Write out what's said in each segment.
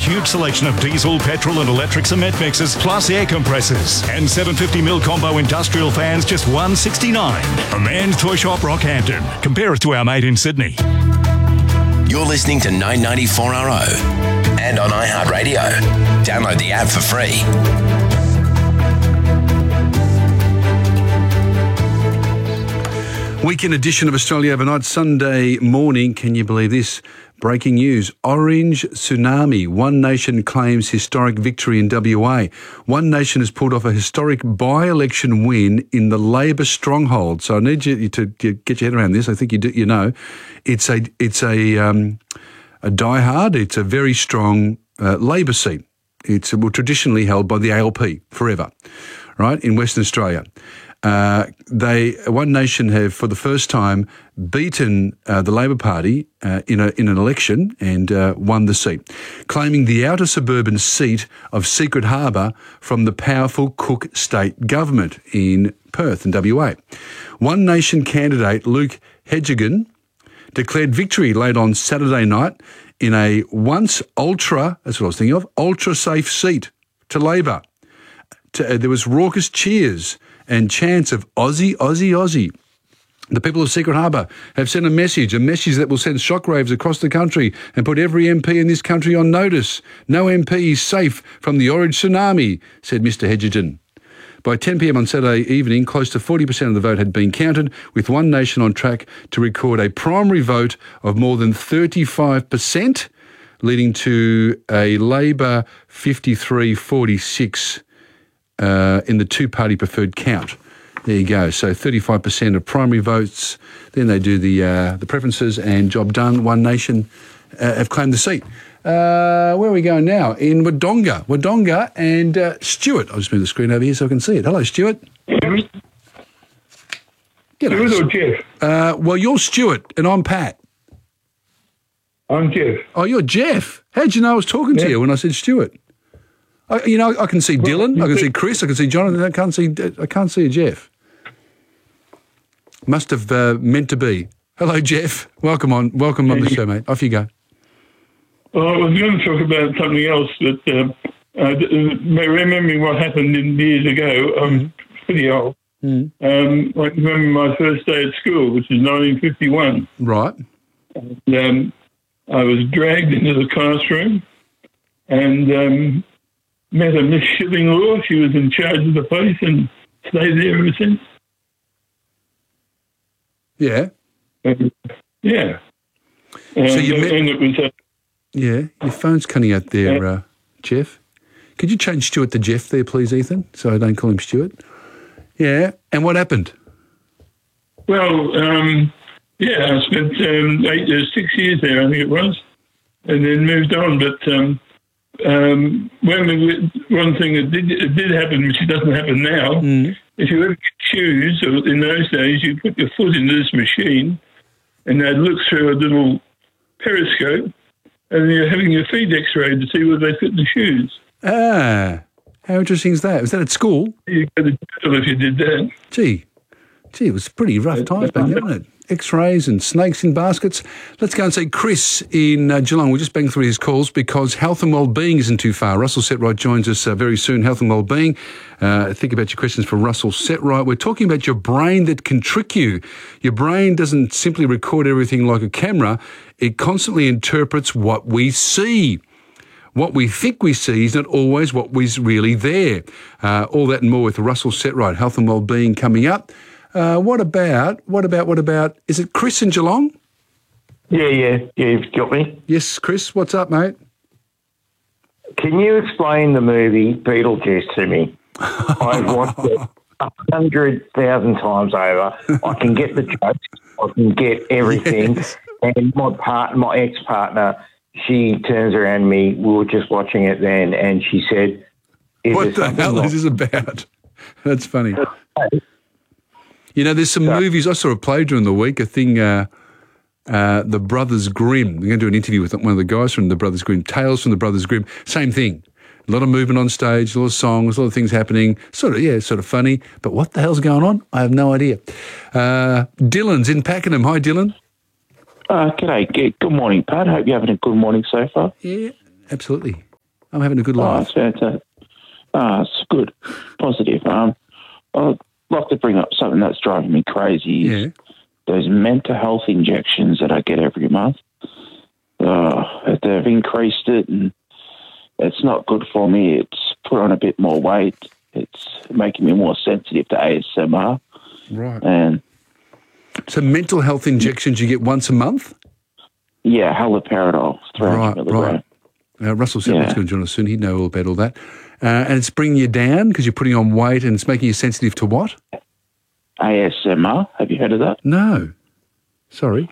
huge selection of diesel, petrol and electric cement mixers, plus air compressors. And 750mm combo industrial fans, just $169. A man's toy shop, Rockhampton. Compare us to our mate in Sydney. You're listening to 994RO and on iHeartRadio. Download the app for free. Weekend edition of Australia Overnight, Sunday morning. Can you believe this? Breaking news. Orange tsunami. One Nation claims historic victory in WA. One Nation has pulled off a historic by-election win in the Labor stronghold. So I need you to get your head around this. I think you know. It's a diehard. It's a very strong Labor seat. It's traditionally held by the ALP forever, right, in Western Australia. One Nation have, for the first time, beaten the Labor Party in an election and won the seat, claiming the outer suburban seat of Secret Harbour from the powerful Cook State Government in Perth in WA. One Nation candidate Luke Hedgegan declared victory late on Saturday night in a once that's what I was thinking of, ultra-safe seat to Labor. There was raucous cheers and chants of Aussie, Aussie, Aussie. The people of Secret Harbour have sent a message that will send shockwaves across the country and put every MP in this country on notice. No MP is safe from the orange tsunami, said Mr Hedgerton. By 10 p.m. on Saturday evening, close to 40% of the vote had been counted, with One Nation on track to record a primary vote of more than 35%, leading to a Labor 53-46 in the two-party preferred count. There you go. So 35% of primary votes. Then they do the preferences and job done. One Nation have claimed the seat. Where are we going now? In Wodonga and Stuart. I'll just move the screen over here so I can see it. Hello, Stuart. Stuart or Jeff? Well, you're Stuart and I'm Pat. I'm Jeff. Oh, you're Jeff. How'd you know I was talking to you when I said Stuart? I can see Dylan, I can see Chris, I can see Jonathan, I can't see a Jeff. Must have meant to be. Hello, Jeff. Welcome on the show, mate. Off you go. Well, I was going to talk about something else, but remembering what happened years ago, I'm pretty old. I remember my first day at school, which is 1951. Right. And, I was dragged into the classroom and met a Miss Shillinglaw. She was in charge of the place and stayed there ever since. Yeah. Yeah. So you met... And it was... yeah, your phone's cutting out there, Jeff. Could you change Stuart to Jeff there, please, Ethan, so I don't call him Stuart? Yeah. And what happened? Well, I spent 6 years there, I think it was, and then moved on. But one thing that did happen, which doesn't happen now, if you ever get shoes, in those days, you put your foot into this machine and they'd look through a little periscope and you're having your feet x-rayed to see whether they fit in the shoes. Ah, how interesting is that? Was that at school? You'd go to jail if you did that. Gee, it was pretty rough times back then, wasn't it? X-rays and snakes in baskets. Let's go and see Chris in Geelong. We'll just bang through his calls because health and wellbeing isn't too far. Russell Setright joins us very soon. Health and wellbeing. Think about your questions for Russell Setright. We're talking about your brain that can trick you. Your brain doesn't simply record everything like a camera. It constantly interprets what we see. What we think we see is not always what was really there. All that and more with Russell Setright. Health and wellbeing coming up. What about, is it Chris in Geelong? Yeah, you've got me. Yes, Chris, what's up, mate? Can you explain the movie Beetlejuice to me? I've watched it 100,000 times over. I can get the jokes, I can get everything. Yes. And my ex-partner, she turns around to me, we were just watching it then, and she said... What the hell is this about? That's funny. You know, there's some movies, I saw a play during the week, The Brothers Grimm. We're going to do an interview with one of the guys from The Brothers Grimm, Tales from The Brothers Grimm. Same thing. A lot of movement on stage, a lot of songs, a lot of things happening. Sort of funny. But what the hell's going on? I have no idea. Dylan's in Pakenham. Hi, Dylan. G'day. Good morning, Pat. Hope you're having a good morning so far. Yeah, absolutely. I'm having a good life. It's good. Positive. I'd like to bring up something that's driving me crazy. Is those mental health injections that I get every month. They've increased it, and it's not good for me. It's put on a bit more weight. It's making me more sensitive to ASMR. Right. And so mental health injections you get once a month? Yeah, haloperidol, 300 milligrams. Right. Russell Settler's going to join us soon. He'd know all about all that. And it's bringing you down because you're putting on weight, and it's making you sensitive to what? ASMR. Have you heard of that? No. Sorry.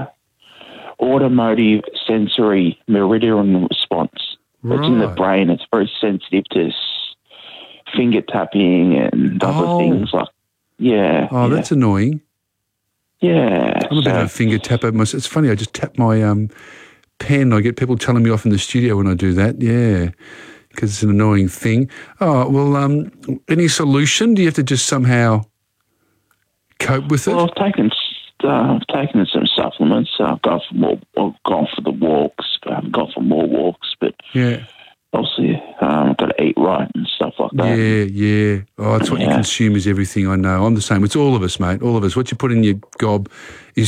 Automotive sensory meridian response. Right. It's in the brain. It's very sensitive to finger tapping and other things like. Yeah. Oh, that's annoying. Yeah. I'm a bit of a finger tapper. It's funny. I just tap my pen. I get people telling me off in the studio when I do that. Yeah. Because it's an annoying thing. Oh, well, any solution? Do you have to just somehow cope with it? Well, I've taken some supplements. I've gone for the walks. I've gone for more walks, but obviously I've got to eat right and stuff like that. Yeah. Oh, it's what you consume is everything. I know. I'm the same. It's all of us, mate. All of us. What you put in your gob is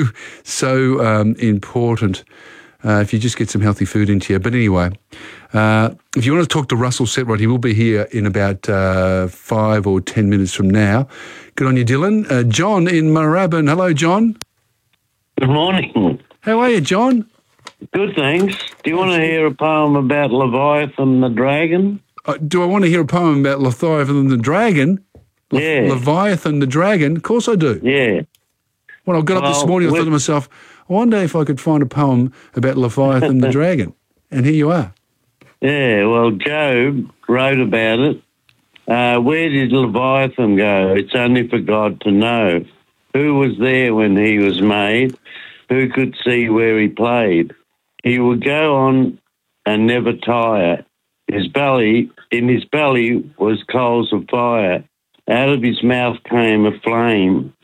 so important. If you just get some healthy food into you. But anyway, if you want to talk to Russell Setright, he will be here in about 5 or 10 minutes from now. Good on you, Dylan. John in Moorabbin. Hello, John. Good morning. How are you, John? Good, thanks. Do you want to hear a poem about Leviathan the dragon? Do I want to hear a poem about Leviathan the dragon? Leviathan the dragon? Of course I do. Yeah. When I got up this morning, I thought to myself, I wonder if I could find a poem about Leviathan the dragon. And here you are. Yeah, well, Job wrote about it. Where did Leviathan go? It's only for God to know. Who was there when he was made? Who could see where he played? He would go on and never tire. In his belly was coals of fire. Out of his mouth came a flame.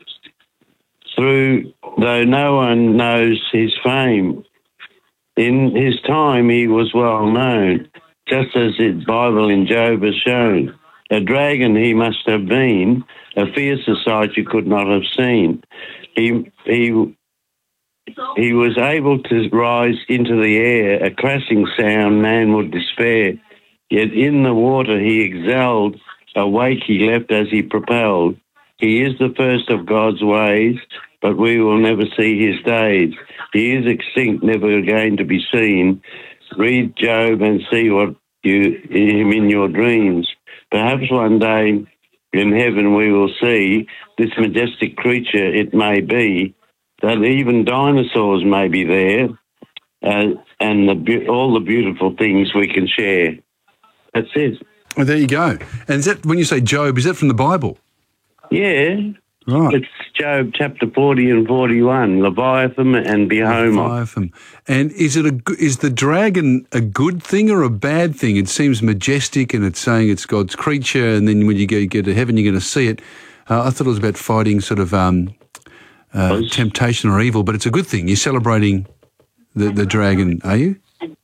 Though no one knows his fame. In his time he was well known, just as the Bible in Job has shown. A dragon he must have been, a fiercer sight you could not have seen. He was able to rise into the air, a crashing sound man would despair. Yet in the water he excelled, a wake he left as he propelled. He is the first of God's ways, but we will never see his days. He is extinct, never again to be seen. Read Job and see him in your dreams. Perhaps one day in heaven we will see this majestic creature. It may be that even dinosaurs may be there, and all the beautiful things we can share. That's it. Well, there you go. And is that, when you say Job, is that from the Bible? Yeah. Right. It's Job chapter 40 and 41, Leviathan and Behemoth. Leviathan. And is the dragon a good thing or a bad thing? It seems majestic and it's saying it's God's creature, and then when you get to heaven, you're going to see it. I thought it was about fighting sort of temptation or evil, but it's a good thing. You're celebrating the dragon, are you?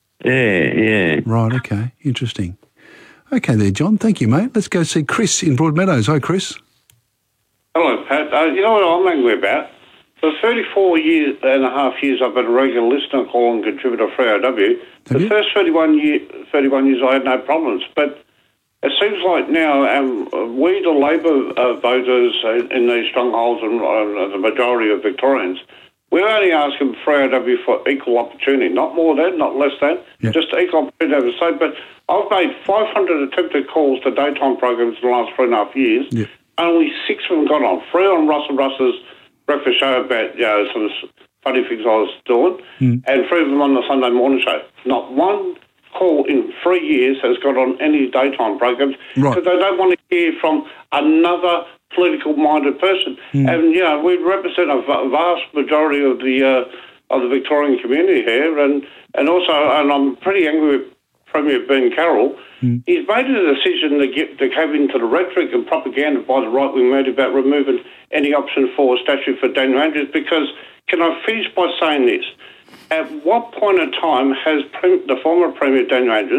Yeah. Right, okay. Interesting. Okay there, John. Thank you, mate. Let's go see Chris in Broadmeadows. Hi, Chris. Hello, Pat. You know what I'm angry about? For 34 years and a half years, I've been a regular listener, call and contributor for AOW. The first 31 years, I had no problems. But it seems like now we, the Labor voters in these strongholds and the majority of Victorians, we're only asking for AOW for equal opportunity, not more than, not less than, just equal opportunity to say. But I've made 500 attempted calls to daytime programs in the last 3.5 years. Yeah. Only 6 of them got on. 3 on Russell Russell's breakfast show about some funny things I was doing, and 3 of them on the Sunday morning show. Not one call in 3 years has got on any daytime programs because they don't want to hear from another political-minded person. And we represent a vast majority of the Victorian community here, and I'm pretty angry with Premier Ben Carroll. He's made a decision to cave into the rhetoric and propaganda by the right-wing media about removing any option for a statue for Daniel Andrews, because, can I finish by saying this? At what point in time has the former Premier Daniel Andrews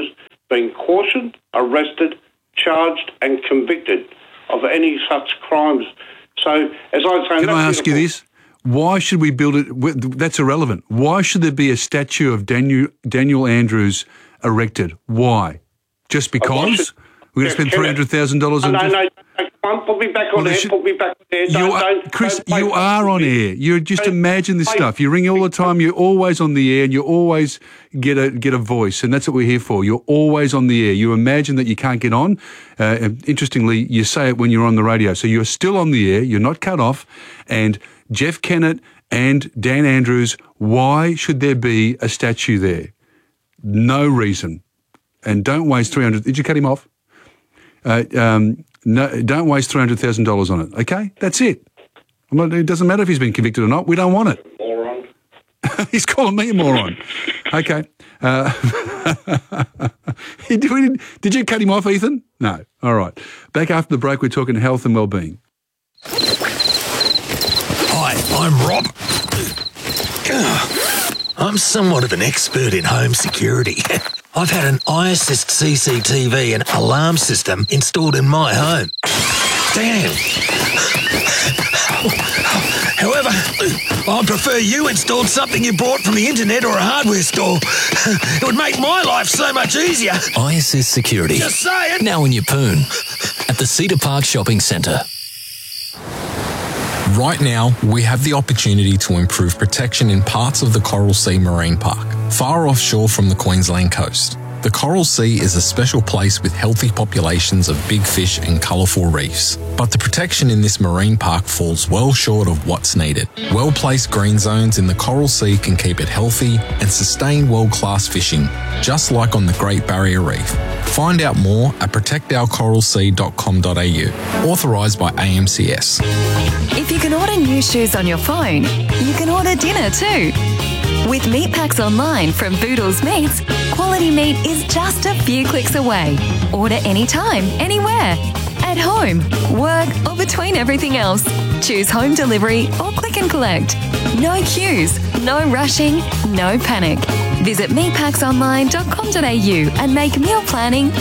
been cautioned, arrested, charged and convicted of any such crimes. So, as I say... Can I ask you this? Why should we build it? That's irrelevant. Why should there be a statue of Daniel Andrews erected? Why? Just because? We're going to spend $300,000 on this? No. Put me back on air. Put me back on air. Chris, you are on air. You just imagine this stuff. You ring all the time. You're always on the air, and you always get a voice, and that's what we're here for. You're always on the air. You imagine that you can't get on. Interestingly, you say it when you're on the radio. So you're still on the air. You're not cut off. And Jeff Kennett and Dan Andrews, why should there be a statue there? No reason. And don't waste $300,000. Did you cut him off? No, don't waste $300,000 on it. Okay, that's it. It doesn't matter if he's been convicted or not. We don't want it. Moron. He's calling me a moron. Okay. Did you cut him off, Ethan? No. All right. Back after the break, we're talking health and well-being. Hi, I'm Rob. I'm somewhat of an expert in home security. I've had an iAssist CCTV and alarm system installed in my home. Damn. However, I'd prefer you installed something you bought from the internet or a hardware store. It would make my life so much easier. iAssist Security. Just saying. Now in your poon. At the Cedar Park Shopping Centre. Right now, we have the opportunity to improve protection in parts of the Coral Sea Marine Park, far offshore from the Queensland coast. The Coral Sea is a special place with healthy populations of big fish and colourful reefs. But the protection in this marine park falls well short of what's needed. Well-placed green zones in the Coral Sea can keep it healthy and sustain world-class fishing, just like on the Great Barrier Reef. Find out more at protectourcoralsea.com.au. Authorised by AMCS. If you can order new shoes on your phone, you can order dinner too. With meat packs online from Boodles Meats, quality meat is just a few clicks away. Order anytime, anywhere. At home, work, or between everything else. Choose home delivery or click and collect. No queues, no rushing, no panic. Visit meatpacksonline.com.au and make meal planning